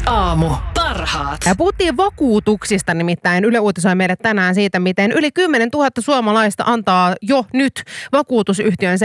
Aamu. Parhaat. Ja puhuttiin vakuutuksista, nimittäin Yle uutisoi meidät tänään siitä, miten yli 10 000 suomalaista antaa jo nyt vakuutusyhtiön